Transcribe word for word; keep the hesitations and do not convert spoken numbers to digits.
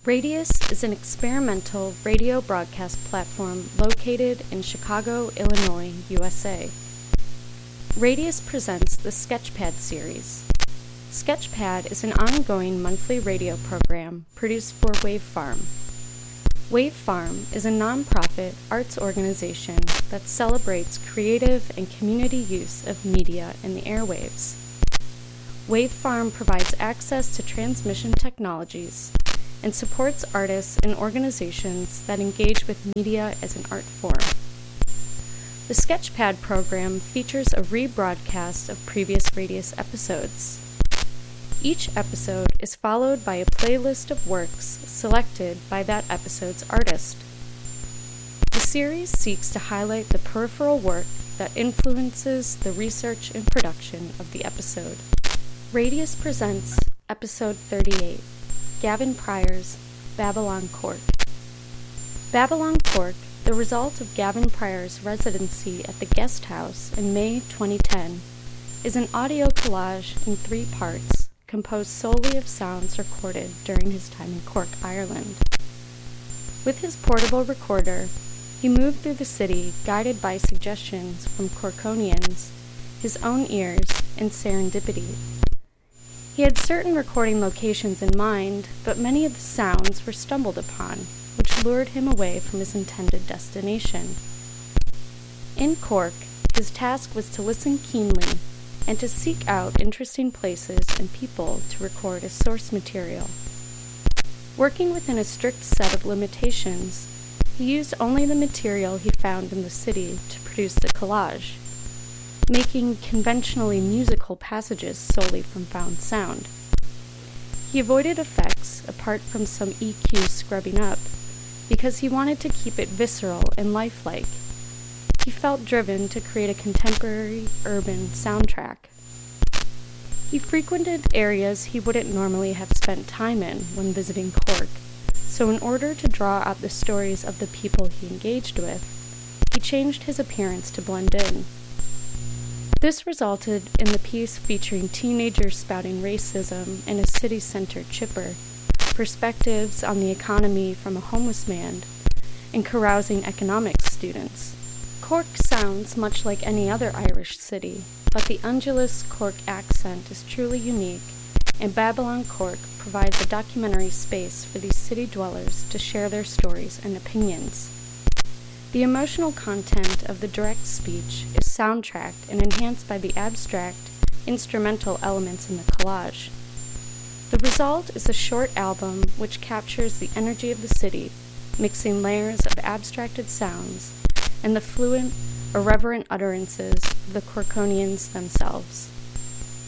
Radius is an experimental radio broadcast platform located in Chicago, Illinois, U S A. Radius presents the Sketchpad series. Sketchpad is an ongoing monthly radio program produced for Wave Farm. Wave Farm is a nonprofit arts organization that celebrates creative and community use of media in the airwaves. Wave Farm provides access to transmission technologies and supports artists and organizations that engage with media as an art form. The Sketchpad program features a rebroadcast of previous Radius episodes. Each episode is followed by a playlist of works selected by that episode's artist. The series seeks to highlight the peripheral work that influences the research and production of the episode. Radius presents Episode thirty-eight, Gavin Pryor's Babylon Cork. Babylon Cork, the result of Gavin Pryor's residency at the Guest House in May twenty ten, is an audio collage in three parts composed solely of sounds recorded during his time in Cork, Ireland. With his portable recorder, he moved through the city guided by suggestions from Corkonians, his own ears, and serendipity. He had certain recording locations in mind, but many of the sounds were stumbled upon, which lured him away from his intended destination. In Cork, his task was to listen keenly and to seek out interesting places and people to record as source material. Working within a strict set of limitations, he used only the material he found in the city to produce the collage, making conventionally musical passages solely from found sound. He avoided effects apart from some E Q scrubbing up because he wanted to keep it visceral and lifelike. He felt driven to create a contemporary urban soundtrack. He frequented areas he wouldn't normally have spent time in when visiting Cork, so in order to draw out the stories of the people he engaged with, he changed his appearance to blend in. This resulted in the piece featuring teenagers spouting racism in a city-centered chipper, perspectives on the economy from a homeless man, and carousing economics students. Cork sounds much like any other Irish city, but the undulous Cork accent is truly unique, and Babylon Cork provides a documentary space for these city dwellers to share their stories and opinions. The emotional content of the direct speech is soundtracked and enhanced by the abstract, instrumental elements in the collage. The result is a short album which captures the energy of the city, mixing layers of abstracted sounds and the fluent, irreverent utterances of the Corkonians themselves.